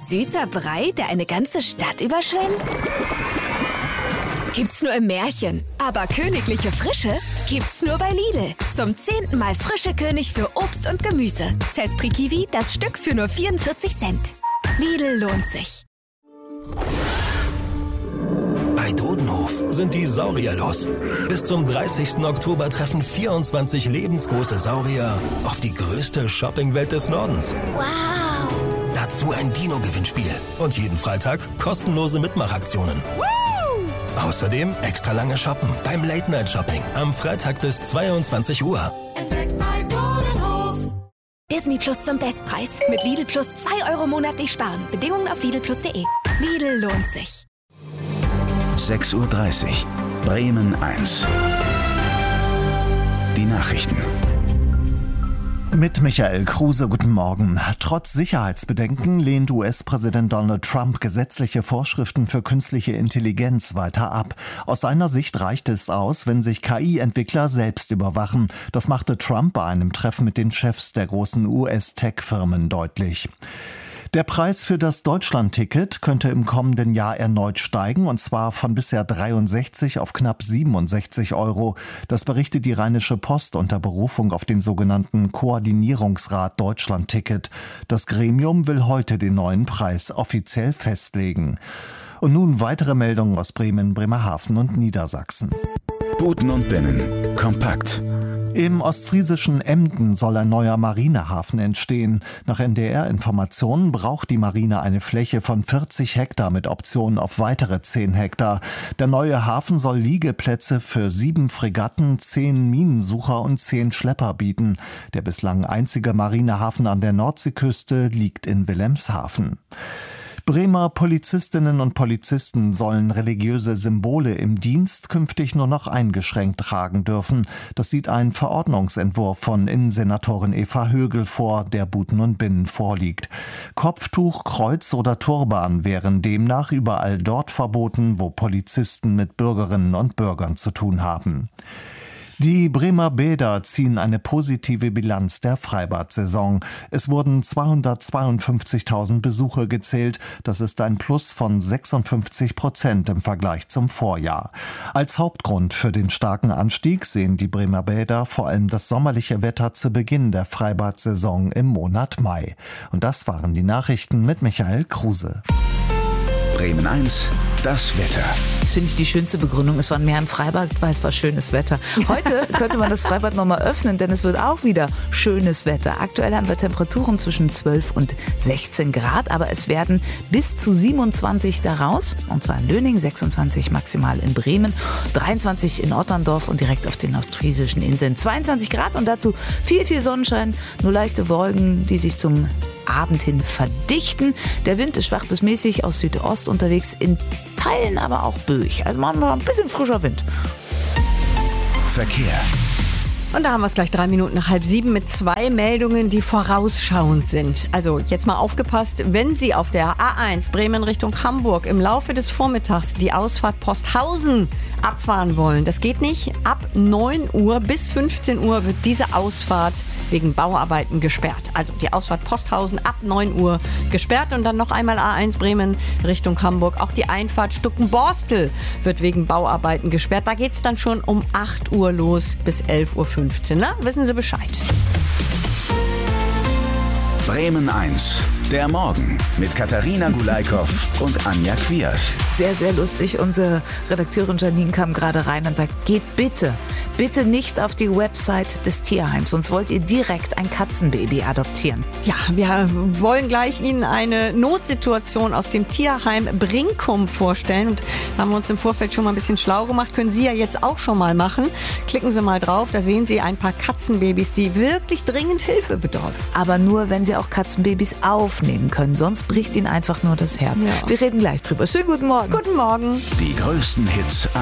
süßer Brei, der eine ganze Stadt überschwemmt? Gibt's nur im Märchen. Aber königliche Frische gibt's nur bei Lidl. Zum 10. Mal frische König für Obst und Gemüse. Zespri Kiwi, das Stück für nur 44 Cent. Lidl lohnt sich. Bei Dodenhof sind die Saurier los. Bis zum 30. Oktober treffen 24 lebensgroße Saurier auf die größte Shoppingwelt des Nordens. Wow! Dazu ein Dino-Gewinnspiel und jeden Freitag kostenlose Mitmachaktionen. Außerdem extra lange Shoppen beim Late-Night-Shopping am Freitag bis 22 Uhr. Entdeckt bei Dodenhof. Disney Plus zum Bestpreis. Mit Lidl Plus 2 € monatlich sparen. Bedingungen auf lidlplus.de. Lidl lohnt sich. 6:30 Uhr. Bremen 1. Die Nachrichten. Mit Michael Kruse, guten Morgen. Trotz Sicherheitsbedenken lehnt US-Präsident Donald Trump gesetzliche Vorschriften für künstliche Intelligenz weiter ab. Aus seiner Sicht reicht es aus, wenn sich KI-Entwickler selbst überwachen. Das machte Trump bei einem Treffen mit den Chefs der großen US-Tech-Firmen deutlich. Der Preis für das Deutschland-Ticket könnte im kommenden Jahr erneut steigen, und zwar von bisher 63 auf knapp 67 €. Das berichtet die Rheinische Post unter Berufung auf den sogenannten Koordinierungsrat Deutschland-Ticket. Das Gremium will heute den neuen Preis offiziell festlegen. Und nun weitere Meldungen aus Bremen, Bremerhaven und Niedersachsen. Buten und Binnen. Kompakt. Im ostfriesischen Emden soll ein neuer Marinehafen entstehen. Nach NDR-Informationen braucht die Marine eine Fläche von 40 Hektar mit Option auf weitere 10 Hektar. Der neue Hafen soll Liegeplätze für 7 Fregatten, 10 Minensucher und 10 Schlepper bieten. Der bislang einzige Marinehafen an der Nordseeküste liegt in Wilhelmshaven. Bremer Polizistinnen und Polizisten sollen religiöse Symbole im Dienst künftig nur noch eingeschränkt tragen dürfen. Das sieht ein Verordnungsentwurf von Innensenatorin Eva Högel vor, der Buten und Binnen vorliegt. Kopftuch, Kreuz oder Turban wären demnach überall dort verboten, wo Polizisten mit Bürgerinnen und Bürgern zu tun haben. Die Bremer Bäder ziehen eine positive Bilanz der Freibad-Saison. Es wurden 252.000 Besucher gezählt. Das ist ein Plus von 56% im Vergleich zum Vorjahr. Als Hauptgrund für den starken Anstieg sehen die Bremer Bäder vor allem das sommerliche Wetter zu Beginn der Freibad-Saison im Monat Mai. Und das waren die Nachrichten mit Michael Kruse. Bremen 1. Das Wetter. Das finde ich die schönste Begründung. Es war mehr im Freibad, weil es war schönes Wetter. Heute könnte man das Freibad nochmal öffnen, denn es wird auch wieder schönes Wetter. Aktuell haben wir Temperaturen zwischen 12 und 16 Grad, aber es werden bis zu 27 daraus. Und zwar in Löning, 26 maximal in Bremen, 23 in Otterndorf und direkt auf den ostfriesischen Inseln 22 Grad und dazu viel, viel Sonnenschein, nur leichte Wolken, die sich zum Abend hin verdichten. Der Wind ist schwach bis mäßig aus Südost unterwegs, in Teilen aber auch böig. Also machen wir ein bisschen frischer Wind. Verkehr. Und da haben wir es gleich 3 Minuten nach 6:30 mit 2 Meldungen, die vorausschauend sind. Also jetzt mal aufgepasst, wenn Sie auf der A1 Bremen Richtung Hamburg im Laufe des Vormittags die Ausfahrt Posthausen abfahren wollen. Das geht nicht. Ab 9 Uhr bis 15 Uhr wird diese Ausfahrt wegen Bauarbeiten gesperrt. Also die Ausfahrt Posthausen ab 9 Uhr gesperrt und dann noch einmal A1 Bremen Richtung Hamburg. Auch die Einfahrt Stuckenborstel wird wegen Bauarbeiten gesperrt. Da geht es dann schon um 8 Uhr los bis 11:15 Uhr. Na, wissen Sie Bescheid. Bremen 1. Der Morgen mit Katharina Gulaikow und Anja Quiersch. Sehr, sehr lustig. Unsere Redakteurin Janine kam gerade rein und sagt, geht bitte nicht auf die Website des Tierheims, sonst wollt ihr direkt ein Katzenbaby adoptieren. Ja, wir wollen gleich Ihnen eine Notsituation aus dem Tierheim Brinkum vorstellen. Und da haben wir uns im Vorfeld schon mal ein bisschen schlau gemacht. Können Sie ja jetzt auch schon mal machen. Klicken Sie mal drauf, da sehen Sie ein paar Katzenbabys, die wirklich dringend Hilfe bedürfen. Aber nur, wenn Sie auch Katzenbabys aufnehmen können, sonst bricht Ihnen einfach nur das Herz. Ja. Wir reden gleich drüber. Schönen guten Morgen. Guten Morgen. Die größten Hits